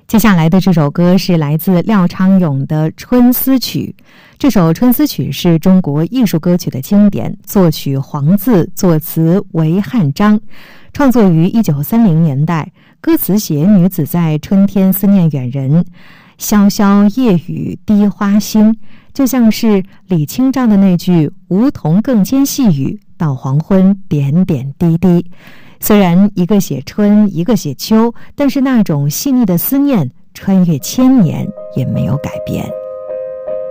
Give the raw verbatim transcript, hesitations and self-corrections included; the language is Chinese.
接下来的这首歌是来自廖昌永的《春思曲》。这首《春思曲》是中国艺术歌曲的经典，作曲黄自，作词韦汉章，创作于一九三零年代。歌词写女子在春天思念远人，潇潇夜雨滴花星，就像是李清照的那句“梧桐更兼细雨，到黄昏点点滴滴”。虽然一个写春，一个写秋，但是那种细腻的思念穿越千年也没有改变。